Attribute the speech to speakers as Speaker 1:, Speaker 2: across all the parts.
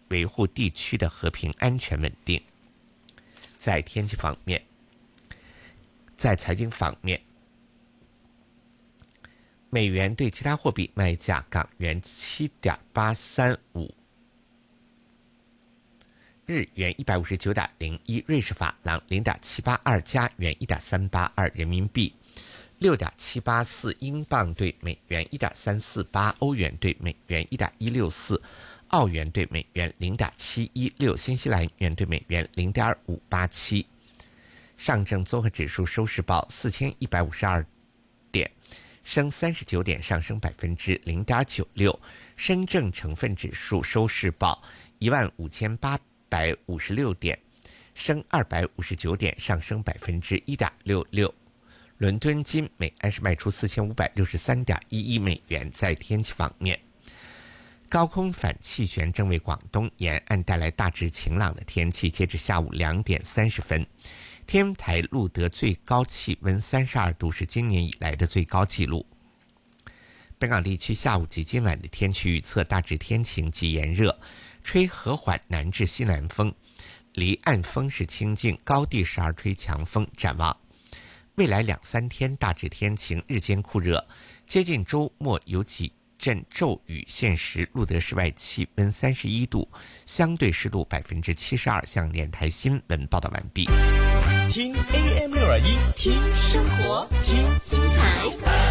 Speaker 1: 维护地区的和平安全稳定。在天气方面，在财经方面，美元对其他货币卖价：港元7.835，日元159.01，瑞士法郎0.782，加元1.382，人民币6.784，英镑对美元1.348，欧元对美元1.164，澳元对美元0.716，新西兰元对美元0.587。上证综合指数收市报4152点，升39点，上升0.96%。深证成分指数收市报15856点，升259点，上升1.66%。伦敦金每安士卖出4563.11美元。在天气方面，高空反气旋正为广东沿岸带来大致晴朗的天气。截至下午2点30分，天文台录得最高气温32度，是今年以来的最高纪录。本港地区下午及今晚的天气预测大致天晴及炎热，吹和缓南至西南风，离岸风势清劲，高地时而吹强风。展望未来2-3天大致天晴，日间酷热，接近周末有几阵骤雨，现时录得室外气温31度，相对湿度72%。向电台新闻报道完毕。
Speaker 2: 听 AM621，
Speaker 3: 听生活，听精彩，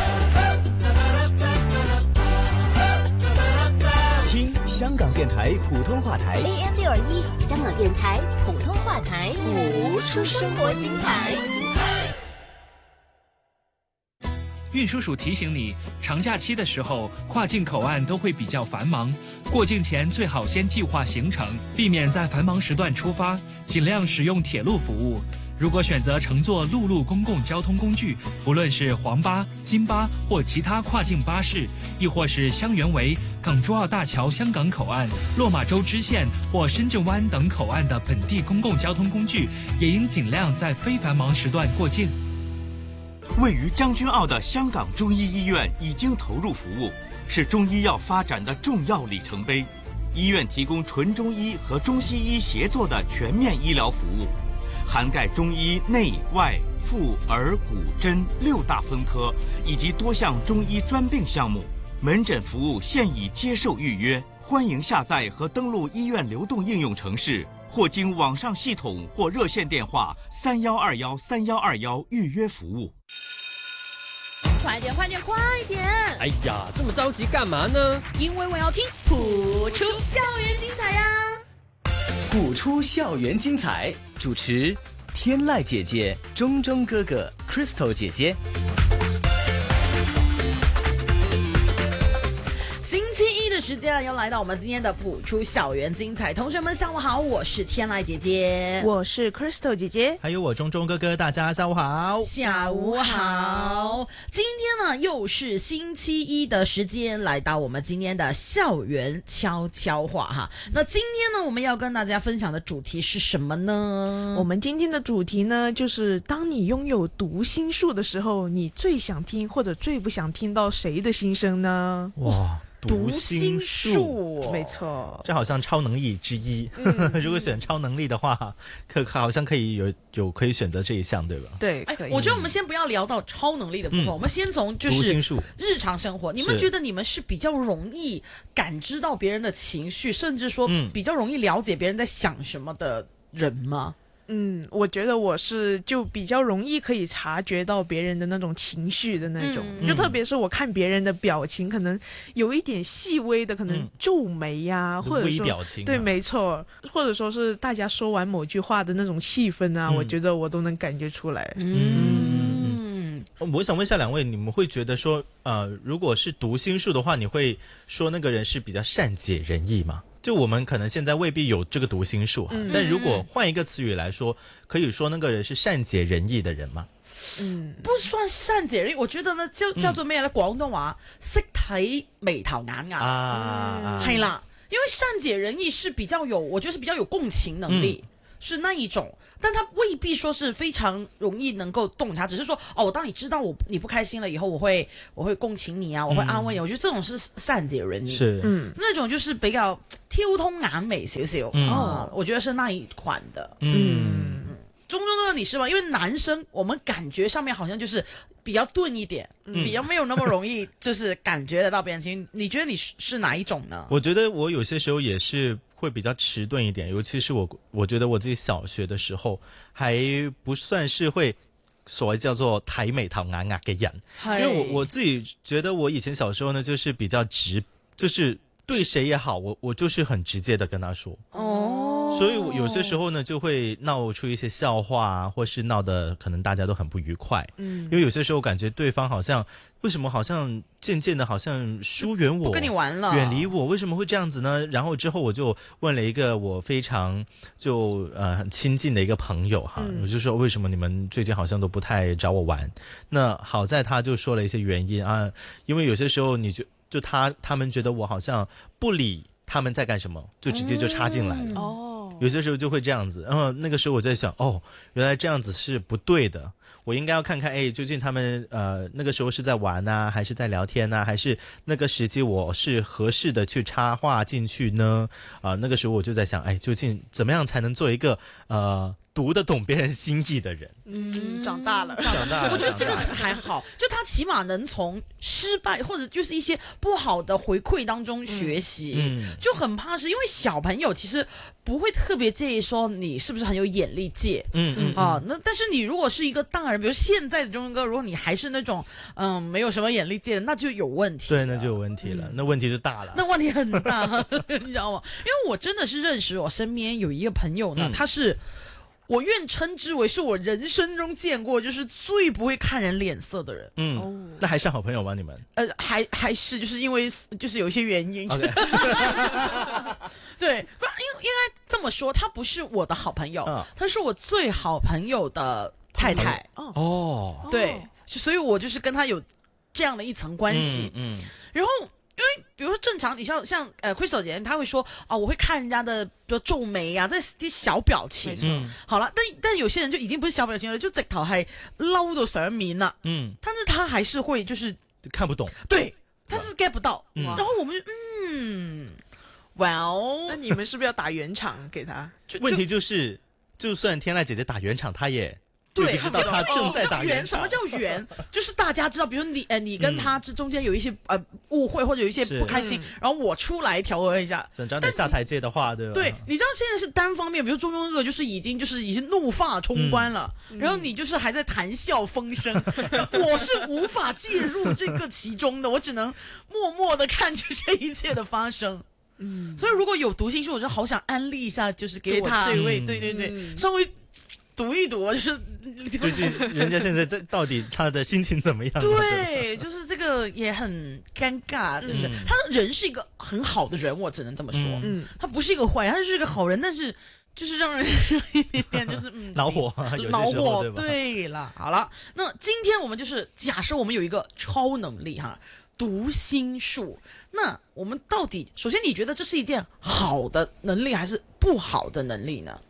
Speaker 2: 听香港电台普通话台
Speaker 3: AM621， 香港电台普通话台，
Speaker 2: 谱出生活精彩。
Speaker 4: 运输署提醒你，长假期的时候，跨境口岸都会比较繁忙，过境前最好先计划行程，避免在繁忙时段出发，尽量使用铁路服务。如果选择乘坐陆路公共交通工具，不论是黄巴、金巴或其他跨境巴士，亦或是香园围、港珠澳大桥香港口岸、落马洲支线或深圳湾等口岸的本地公共交通工具，也应尽量在非繁忙时段过境。
Speaker 5: 位于将军澳的香港中医医院已经投入服务，是中医药发展的重要里程碑。医院提供纯中医和中西医协作的全面医疗服务，涵盖中医内外妇儿骨针6大分科以及多项中医专病项目。门诊服务现已接受预约，欢迎下载和登录医院流动应用程式，或经网上系统或热线电话31213121预约服务。
Speaker 6: 快点，快点，快点！
Speaker 7: 哎呀，这么着急干嘛呢？
Speaker 6: 因为我要听谱出校园精彩呀！
Speaker 2: 谱出校园精彩，主持天籁姐姐、钟钟哥哥、Crystal 姐姐。
Speaker 6: 星期一的时间又来到我们今天的谱出校园精彩，同学们下午好，我是天籁姐姐，
Speaker 8: 我是 Crystal 姐姐，
Speaker 9: 还有我钟钟哥哥，大家下午好。
Speaker 6: 下午好，今天呢又是星期一的时间，来到我们今天的校园悄悄话哈。那今天呢我们要跟大家分享的主题是什么呢？
Speaker 8: 我们今天的主题呢，就是当你拥有读心术的时候，你最想听或者最不想听到谁的心声呢？
Speaker 9: 哇，
Speaker 8: 读心术，没错，
Speaker 9: 这好像超能力之一。如果选超能力的话，好像可以可以选择这一项，对吧？
Speaker 8: 对，可以。
Speaker 6: 我觉得我们先不要聊到超能力的部分，我们先从就是日常生活。你们觉得你们是比较容易感知到别人的情绪，甚至说比较容易了解别人在想什么的人吗？
Speaker 8: 我觉得我是就比较容易可以察觉到别人的那种情绪的那种，就特别是我看别人的表情，可能有一点细微的，可能皱眉呀，或者说
Speaker 9: 微表情，
Speaker 8: 对，没错，或者说是大家说完某句话的那种气氛啊，我觉得我都能感觉出来。
Speaker 9: 我想问一下两位，你们会觉得说，如果是读心术的话，你会说那个人是比较善解人意吗？就我们可能现在未必有这个读心术，但如果换一个词语来说，可以说那个人是善解人意的人吗？
Speaker 6: 不算善解人意，我覺得呢就叫做咩咧？廣東話識睇眉頭眼額係啦，因為善解人意是比較有，我覺得是比較有共情能力。 是那一种，但他未必说是非常容易能够洞察，只是说当你知道你不开心了以后，我会共情你啊，我会安慰你，我觉得这种是善解人意，
Speaker 9: 是
Speaker 6: 那种就是比较挑通眼眉少少，我觉得是那一款的，中哥你是吗？因为男生我们感觉上面好像就是比较钝一点，比较没有那么容易就是感觉得到别人情绪。你觉得你是哪一种呢？
Speaker 9: 我觉得我有些时候也是会比较迟钝一点，尤其是我觉得我自己小学的时候还不算是会所谓叫做睇眉頭眼額嘅人，因为我自己觉得我以前小时候呢就是比较直，就是对谁也好，我就是很直接的跟他说。所以我有些时候呢就会闹出一些笑话啊，或是闹得可能大家都很不愉快。因为有些时候感觉对方好像为什么好像渐渐的好像疏远我，
Speaker 6: 不跟你玩了，
Speaker 9: 远离我，为什么会这样子呢？然后之后我就问了一个我非常很亲近的一个朋友哈，我就说为什么你们最近好像都不太找我玩？那好在他就说了一些原因啊，因为有些时候就他们觉得我好像不理他们在干什么，就直接就插进来了。有些时候就会这样子，然后那个时候我在想，原来这样子是不对的，我应该要看看，究竟他们那个时候是在玩啊，还是在聊天啊，还是那个时机我是合适的去插话进去呢？那个时候我就在想，究竟怎么样才能做一个读得懂别人心意的人？
Speaker 8: 长大了。
Speaker 6: 我觉得这个还好，就他起码能从失败或者就是一些不好的回馈当中学习，就很怕是因为小朋友其实不会特别介意说你是不是很有眼力界，那但是你如果是一个大人，比如现在的中哥，如果你还是那种没有什么眼力界的，那就有问题。
Speaker 9: 对，那就有问题了，那问题就大了，
Speaker 6: 那问题很大，你知道吗？因为我真的是认识我身边有一个朋友呢，他是。我愿称之为是我人生中见过就是最不会看人脸色的人。
Speaker 9: 那还是好朋友吗？你们？
Speaker 6: 还是就是因为就是有一些原因。Okay. 对，应该这么说，他不是我的好朋友，他是我最好朋友的太太。对，所以我就是跟他有这样的一层关系。然后。因为比如说正常，你像Crystal 姐她会说我会看人家的比如皱眉啊，这些小表情。好了，但有些人就已经不是小表情了，就直頭係嬲到上面了。但是他还是会就是
Speaker 9: 看不懂，
Speaker 6: 对，他是 get 不到。然后我们就well，
Speaker 8: 那你们是不是要打圆场给他？
Speaker 9: 问题就是，就算天籁姐姐打圆场，他也。对，不知道他正在打圆场。
Speaker 6: 什么叫圆？就是大家知道，比如你跟他之中间有一些误会或者有一些不开心，然后我出来调和一下。
Speaker 9: 想你下台阶的话，对吧？
Speaker 6: 对，你知道现在是单方面，比如中哥就是已经怒发冲冠了，然后你就是还在谈笑风生，我是无法介入这个其中的，我只能默默的看着这一切的发生。所以如果有读心术，我就好想安利一下，就是给我这位，对，稍微。读一读，就是
Speaker 9: 最近人家现在到底他的心情怎么样？
Speaker 6: 对，就是这个也很尴尬，就是他人是一个很好的人，我只能这么说。他不是一个坏人，他是一个好人，但是就是让人有一点点就是
Speaker 9: 恼火，
Speaker 6: 恼火。对了，好了，那今天我们就是假设我们有一个超能力哈，读心术。那我们到底首先你觉得这是一件好的能力还是不好的能力呢？